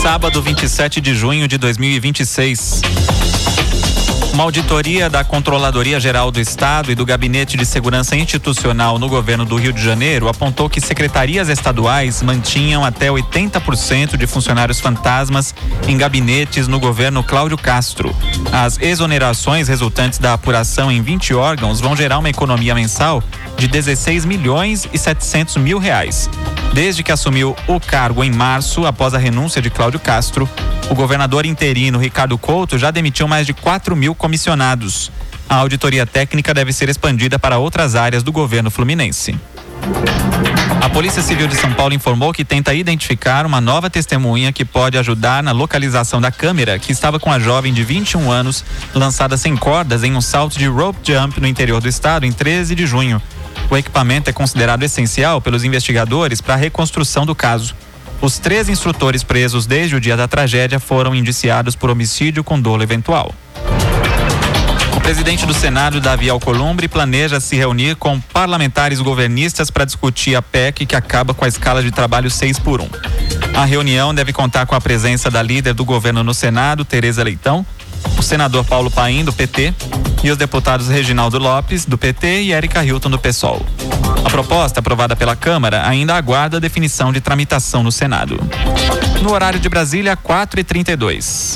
Sábado, 27 de junho de 2026. Uma auditoria da Controladoria Geral do Estado e do Gabinete de Segurança Institucional no governo do Rio de Janeiro apontou que secretarias estaduais mantinham até 80% de funcionários fantasmas em gabinetes no governo Cláudio Castro. As exonerações resultantes da apuração em 20 órgãos vão gerar uma economia mensal de 16 milhões e 700 mil reais. Desde que assumiu o cargo em março, após a renúncia de Cláudio Castro, o governador interino Ricardo Couto já demitiu mais de 4 mil comissionados. A auditoria técnica deve ser expandida para outras áreas do governo fluminense. A Polícia Civil de São Paulo informou que tenta identificar uma nova testemunha que pode ajudar na localização da câmera que estava com a jovem de 21 anos lançada sem cordas em um salto de rope jump no interior do estado em 13 de junho. O equipamento é considerado essencial pelos investigadores para a reconstrução do caso. Os 3 instrutores presos desde o dia da tragédia foram indiciados por homicídio com dolo eventual. O presidente do Senado, Davi Alcolumbre, planeja se reunir com parlamentares governistas para discutir a PEC que acaba com a escala de trabalho 6x1. A reunião deve contar com a presença da líder do governo no Senado, Tereza Leitão, o senador Paulo Paim, do PT, e os deputados Reginaldo Lopes, do PT, e Érica Hilton, do PSOL. A proposta, aprovada pela Câmara, ainda aguarda a definição de tramitação no Senado. No horário de Brasília, 4h32.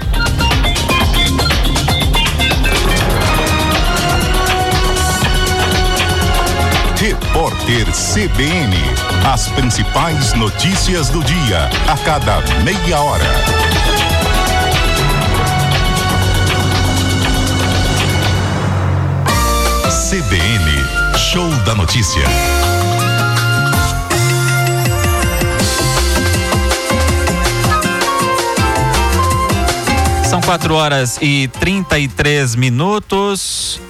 Repórter CBN. As principais notícias do dia, a cada meia hora. CBN, Show da Notícia. São 4h33.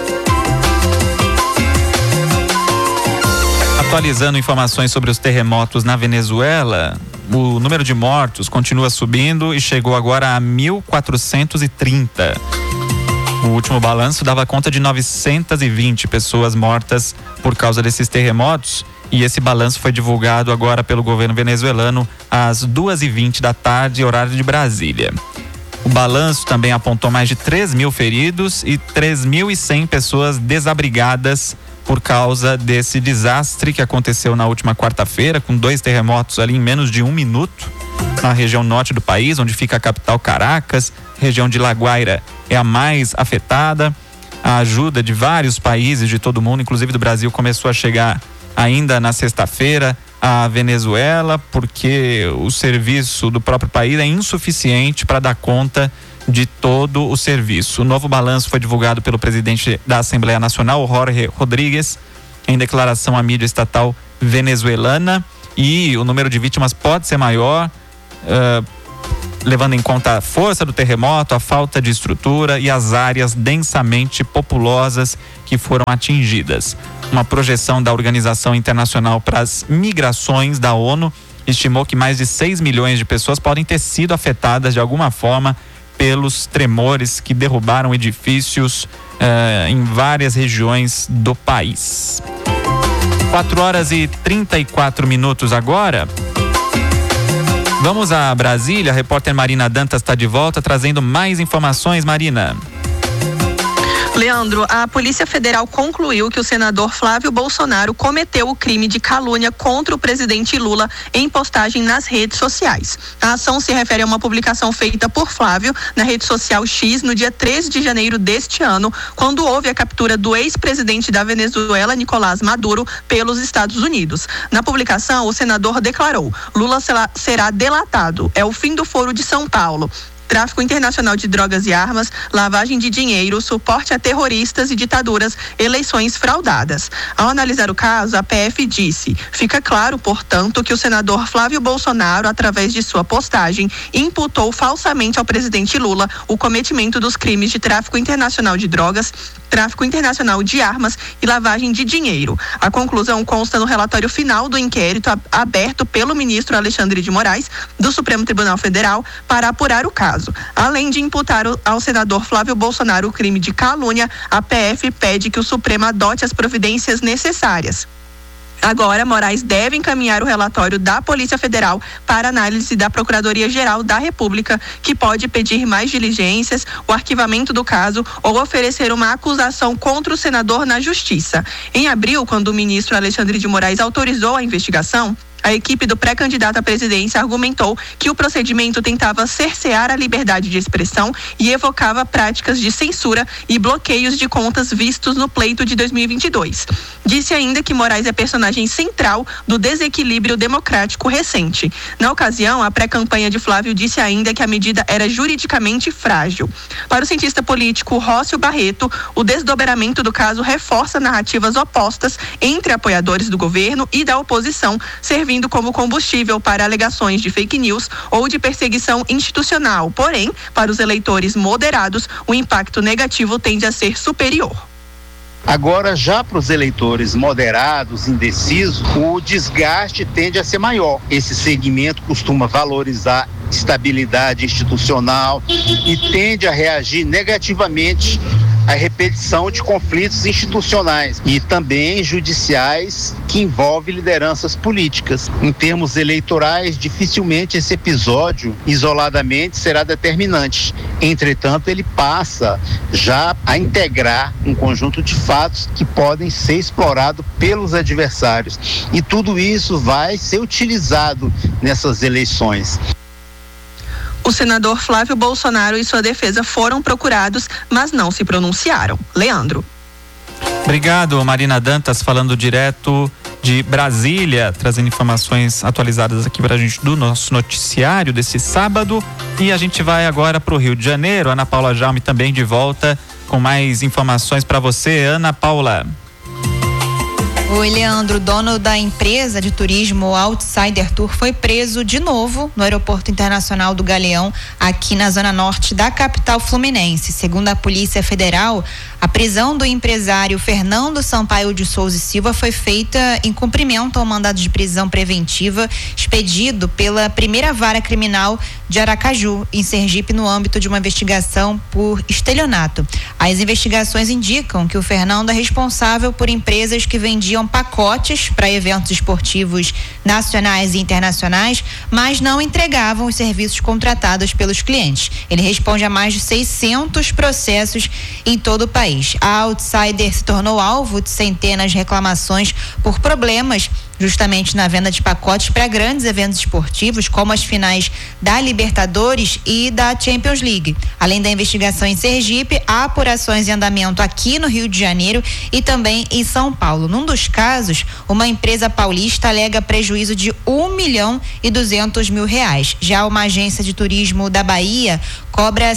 Atualizando informações sobre os terremotos na Venezuela, o número de mortos continua subindo e chegou agora a 1.430. O último balanço dava conta de 920 pessoas mortas por causa desses terremotos, e esse balanço foi divulgado agora pelo governo venezuelano às 2h20 da tarde, horário de Brasília. O balanço também apontou mais de 3 mil feridos e 3.100 pessoas desabrigadas por causa desse desastre que aconteceu na última quarta-feira, com 2 terremotos ali em menos de 1 minuto, na região norte do país, onde fica a capital Caracas. Região de La Guaira é a mais afetada. A ajuda de vários países de todo mundo, inclusive do Brasil, começou a chegar ainda na sexta-feira à Venezuela, porque o serviço do próprio país é insuficiente para dar conta de todo o serviço. O novo balanço foi divulgado pelo presidente da Assembleia Nacional, Jorge Rodríguez, em declaração à mídia estatal venezuelana, e o número de vítimas pode ser maior, levando em conta a força do terremoto, a falta de estrutura e as áreas densamente populosas que foram atingidas. Uma projeção da Organização Internacional para as Migrações da ONU estimou que mais de 6 milhões de pessoas podem ter sido afetadas de alguma forma pelos tremores que derrubaram edifícios em várias regiões do país. 4h34 agora. Vamos a Brasília. A repórter Marina Dantas está de volta trazendo mais informações. Marina. Leandro, a Polícia Federal concluiu que o senador Flávio Bolsonaro cometeu o crime de calúnia contra o presidente Lula em postagem nas redes sociais. A ação se refere a uma publicação feita por Flávio na rede social X no dia 13 de janeiro deste ano, quando houve a captura do ex-presidente da Venezuela, Nicolás Maduro, pelos Estados Unidos. Na publicação, o senador declarou: Lula será delatado. É o fim do Foro de São Paulo. Tráfico internacional de drogas e armas, lavagem de dinheiro, suporte a terroristas e ditaduras, eleições fraudadas. Ao analisar o caso, a PF disse: fica claro, portanto, que o senador Flávio Bolsonaro, através de sua postagem, imputou falsamente ao presidente Lula o cometimento dos crimes de tráfico internacional de drogas, tráfico internacional de armas e lavagem de dinheiro. A conclusão consta no relatório final do inquérito aberto pelo ministro Alexandre de Moraes, do Supremo Tribunal Federal, para apurar o caso. Além de imputar ao senador Flávio Bolsonaro o crime de calúnia, a PF pede que o Supremo adote as providências necessárias. Agora, Moraes deve encaminhar o relatório da Polícia Federal para análise da Procuradoria-Geral da República, que pode pedir mais diligências, o arquivamento do caso ou oferecer uma acusação contra o senador na Justiça. Em abril, quando o ministro Alexandre de Moraes autorizou a investigação, a equipe do pré-candidato à presidência argumentou que o procedimento tentava cercear a liberdade de expressão e evocava práticas de censura e bloqueios de contas vistos no pleito de 2022. Disse ainda que Moraes é personagem central do desequilíbrio democrático recente. Na ocasião, a pré-campanha de Flávio disse ainda que a medida era juridicamente frágil. Para o cientista político Rócio Barreto, o desdobramento do caso reforça narrativas opostas entre apoiadores do governo e da oposição, servindo como combustível para alegações de fake news ou de perseguição institucional. Porém, para os eleitores moderados, o impacto negativo tende a ser superior. Agora, já para os eleitores moderados, indecisos, o desgaste tende a ser maior. Esse segmento costuma valorizar estabilidade institucional e tende a reagir negativamente à repetição de conflitos institucionais e também judiciais que envolvem lideranças políticas. Em termos eleitorais, dificilmente esse episódio isoladamente será determinante. Entretanto, ele passa já a integrar um conjunto de fatos que podem ser explorados pelos adversários. E tudo isso vai ser utilizado nessas eleições. O senador Flávio Bolsonaro e sua defesa foram procurados, mas não se pronunciaram. Leandro. Obrigado, Marina Dantas, falando direto de Brasília, trazendo informações atualizadas aqui pra gente do nosso noticiário desse sábado. E a gente vai agora pro Rio de Janeiro. Ana Paula Jaume também de volta com mais informações para você. Ana Paula. Oi, Leandro, dono da empresa de turismo Outsider Tour foi preso de novo no Aeroporto Internacional do Galeão, aqui na zona norte da capital fluminense. Segundo a Polícia Federal, a prisão do empresário Fernando Sampaio de Souza e Silva foi feita em cumprimento ao mandado de prisão preventiva expedido pela primeira vara criminal de Aracaju, em Sergipe, no âmbito de uma investigação por estelionato. As investigações indicam que o Fernando é responsável por empresas que vendiam pacotes para eventos esportivos nacionais e internacionais, mas não entregavam os serviços contratados pelos clientes. Ele responde a mais de 600 processos em todo o país. A Outsider se tornou alvo de centenas de reclamações por problemas justamente na venda de pacotes para grandes eventos esportivos, como as finais da Libertadores e da Champions League. Além da investigação em Sergipe, há apurações em andamento aqui no Rio de Janeiro e também em São Paulo. Num dos casos, uma empresa paulista alega prejuízo de R$1.200.000. Já uma agência de turismo da Bahia cobra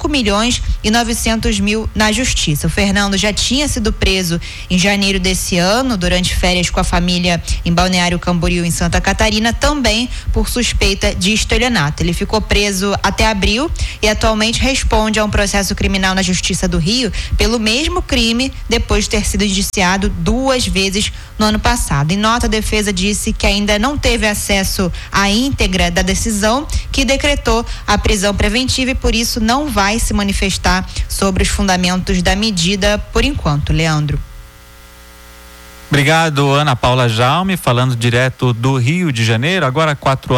R$5.900.000 na justiça. O Fernando já tinha sido preso em janeiro desse ano, durante férias com a família em Balneário Camboriú, em Santa Catarina, também por suspeita de estelionato. Ele ficou preso até abril e atualmente responde a um processo criminal na Justiça do Rio pelo mesmo crime, depois de ter sido indiciado 2 vezes no ano passado. Em nota, a defesa disse que ainda não teve acesso à íntegra da decisão que decretou a prisão preventiva e por isso não vai se manifestar sobre os fundamentos da medida por enquanto. Leandro. Obrigado, Ana Paula Jaume, falando direto do Rio de Janeiro. Agora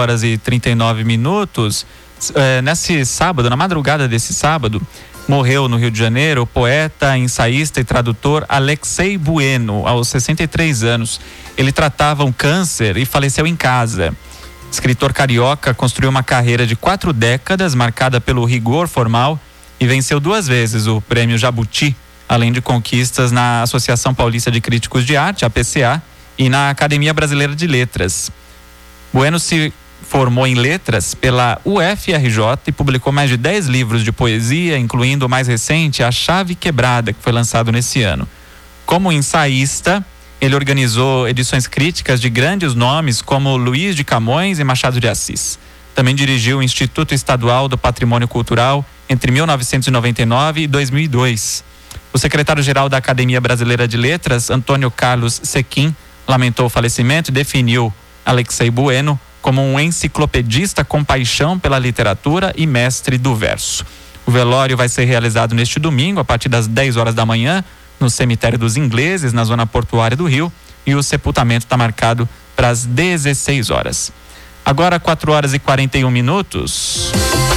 4h39. Nesse sábado, na madrugada desse sábado, morreu no Rio de Janeiro o poeta, ensaísta e tradutor Alexei Bueno, aos 63 anos. Ele tratava um câncer e faleceu em casa. Escritor carioca, construiu uma carreira de 4 décadas marcada pelo rigor formal e venceu 2 vezes o Prêmio Jabuti, além de conquistas na Associação Paulista de Críticos de Arte, APCA, e na Academia Brasileira de Letras. Bueno se formou em letras pela UFRJ e publicou mais de 10 livros de poesia, incluindo o mais recente, A Chave Quebrada, que foi lançado nesse ano. Como ensaísta, ele organizou edições críticas de grandes nomes como Luiz de Camões e Machado de Assis. Também dirigiu o Instituto Estadual do Patrimônio Cultural entre 1999 e 2002. O secretário-geral da Academia Brasileira de Letras, Antônio Carlos Sequim, lamentou o falecimento e definiu Alexei Bueno como um enciclopedista com paixão pela literatura e mestre do verso. O velório vai ser realizado neste domingo, a partir das 10 horas da manhã, no Cemitério dos Ingleses, na zona portuária do Rio. e o sepultamento está marcado para as 16 horas. Agora 4 horas e 41 minutos.